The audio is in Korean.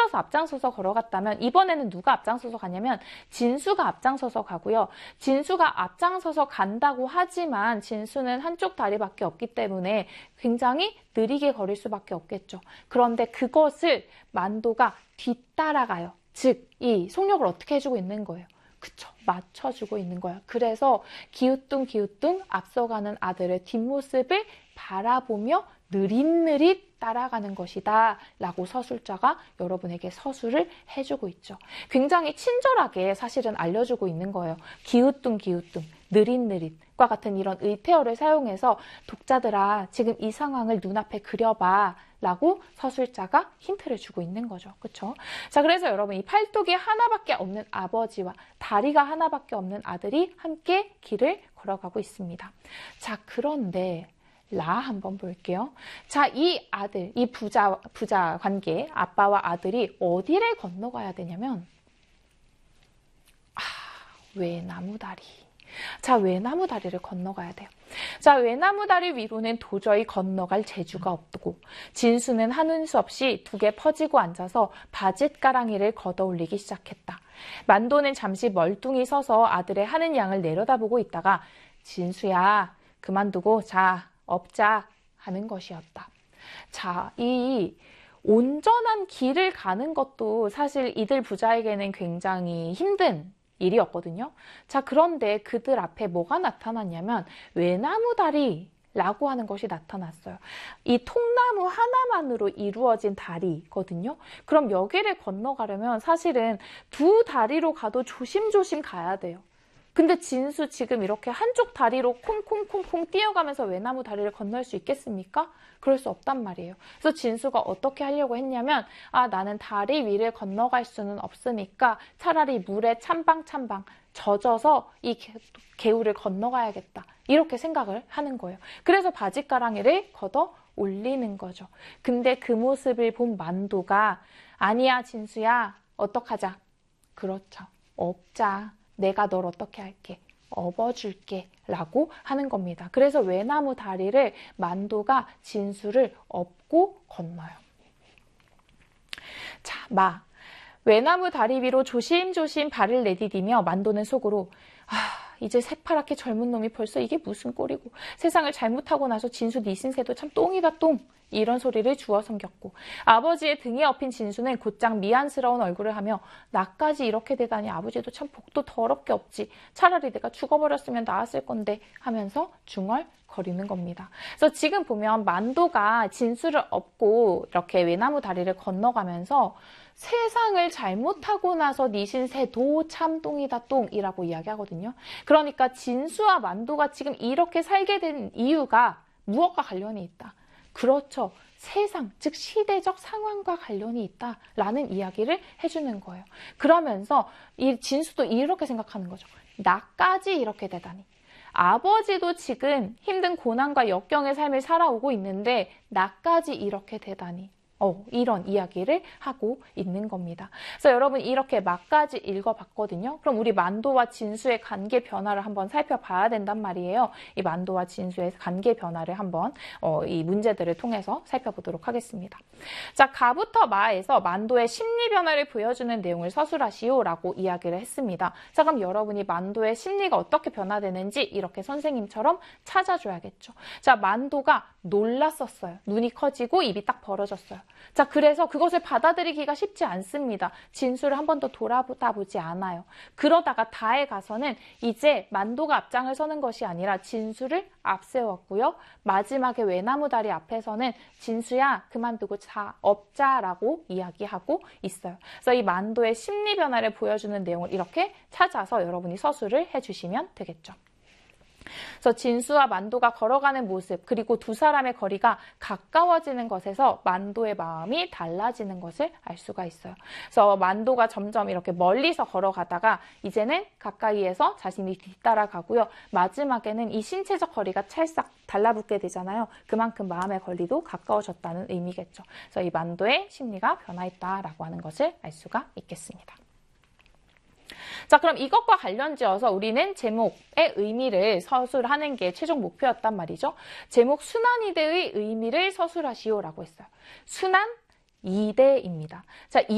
혼자서 앞장서서 걸어갔다면 이번에는 누가 앞장서서 가냐면 진수가 앞장서서 가고요. 진수가 앞장서서 간다고 하지만 진수는 한쪽 다리밖에 없기 때문에 굉장히 느리게 걸을 수밖에 없겠죠. 그런데 그것을 만도가 뒤따라가요. 즉, 이 속력을 어떻게 해주고 있는 거예요? 그쵸, 맞춰주고 있는 거야. 그래서 기우뚱기우뚱 앞서가는 아들의 뒷모습을 바라보며 느릿느릿 따라가는 것이다 라고 서술자가 여러분에게 서술을 해주고 있죠. 굉장히 친절하게 사실은 알려주고 있는 거예요. 기우뚱기우뚱, 느릿느릿과 같은 이런 의태어를 사용해서 독자들아 지금 이 상황을 눈앞에 그려봐 라고 서술자가 힌트를 주고 있는 거죠. 그쵸? 자, 그래서 여러분 이 팔뚝이 하나밖에 없는 아버지와 다리가 하나밖에 없는 아들이 함께 길을 걸어가고 있습니다. 자, 그런데 한번 볼게요. 자, 이 아들, 이 부자 관계, 아빠와 아들이 어디를 건너가야 되냐면 외나무다리. 자, 외나무다리를 건너가야 돼요. 자, 외나무다리 위로는 도저히 건너갈 재주가 없고 진수는 하는 수 없이 두개 퍼지고 앉아서 바짓가랑이를 걷어올리기 시작했다. 만도는 잠시 멀뚱히 서서 아들의 하는 양을 내려다보고 있다가 진수야, 그만두고 자, 업자 하는 것이었다. 자, 이 온전한 길을 가는 것도 사실 이들 부자에게는 굉장히 힘든 일이었거든요. 자, 그런데 그들 앞에 뭐가 나타났냐면 외나무다리라고 하는 것이 나타났어요. 이 통나무 하나만으로 이루어진 다리거든요. 그럼 여기를 건너가려면 사실은 두 다리로 가도 조심조심 가야 돼요. 근데 진수 지금 이렇게 한쪽 다리로 콩콩콩콩 뛰어가면서 외나무 다리를 건널 수 있겠습니까? 그럴 수 없단 말이에요. 그래서 진수가 어떻게 하려고 했냐면 나는 다리 위를 건너갈 수는 없으니까 차라리 물에 찬방찬방 젖어서 이 개울을 건너가야겠다. 이렇게 생각을 하는 거예요. 그래서 바짓가랑이를 걷어 올리는 거죠. 근데 그 모습을 본 만도가 아니야 진수야 어떡하자. 그렇죠. 업자. 내가 널 어떻게 할게? 업어줄게 라고 하는 겁니다. 그래서 외나무 다리를 만도가 진수를 업고 건너요. 자, 외나무 다리 위로 조심조심 발을 내디디며 만도는 속으로 이제 새파랗게 젊은 놈이 벌써 이게 무슨 꼴이고 세상을 잘못하고 나서 진수 네 신세도 참 똥이다 똥 이런 소리를 주워 섬겼고 아버지의 등에 엎인 진수는 곧장 미안스러운 얼굴을 하며 나까지 이렇게 되다니 아버지도 참 복도 더럽게 없지 차라리 내가 죽어버렸으면 나았을 건데 하면서 중얼거리는 겁니다. 그래서 지금 보면 만도가 진수를 업고 이렇게 외나무 다리를 건너가면서 세상을 잘못하고 나서 네 신세도 참 똥이다 똥이라고 이야기하거든요. 그러니까 진수와 만도가 지금 이렇게 살게 된 이유가 무엇과 관련이 있다? 그렇죠. 세상, 즉 시대적 상황과 관련이 있다라는 이야기를 해주는 거예요. 그러면서 이 진수도 이렇게 생각하는 거죠. 나까지 이렇게 되다니. 아버지도 지금 힘든 고난과 역경의 삶을 살아오고 있는데 나까지 이렇게 되다니. 이런 이야기를 하고 있는 겁니다. 그래서 여러분 이렇게 막까지 읽어봤거든요. 그럼 우리 만도와 진수의 관계 변화를 한번 살펴봐야 된단 말이에요. 이 만도와 진수의 관계 변화를 한번 이 문제들을 통해서 살펴보도록 하겠습니다. 자, 가부터 마에서 만도의 심리 변화를 보여주는 내용을 서술하시오라고 이야기를 했습니다. 자, 그럼 여러분이 만도의 심리가 어떻게 변화되는지 이렇게 선생님처럼 찾아줘야겠죠. 자, 만도가 놀랐었어요. 눈이 커지고 입이 딱 벌어졌어요. 자, 그래서 그것을 받아들이기가 쉽지 않습니다. 진수를 한 번 더 돌아보지 않아요. 그러다가 다에 가서는 이제 만도가 앞장을 서는 것이 아니라 진수를 앞세웠고요. 마지막에 외나무 다리 앞에서는 진수야 그만두고 자 업자라고 이야기하고 있어요. 그래서 이 만도의 심리 변화를 보여주는 내용을 이렇게 찾아서 여러분이 서술을 해주시면 되겠죠. 그래서 진수와 만도가 걸어가는 모습 그리고 두 사람의 거리가 가까워지는 것에서 만도의 마음이 달라지는 것을 알 수가 있어요. 그래서 만도가 점점 이렇게 멀리서 걸어가다가 이제는 가까이에서 자신이 뒤따라가고요. 마지막에는 이 신체적 거리가 찰싹 달라붙게 되잖아요. 그만큼 마음의 거리도 가까워졌다는 의미겠죠. 그래서 이 만도의 심리가 변화했다라고 하는 것을 알 수가 있겠습니다. 자, 그럼 이것과 관련지어서 우리는 제목의 의미를 서술하는 게 최종 목표였단 말이죠. 제목 순환이대의 의미를 서술하시오라고 했어요. 순환 이대입니다. 자,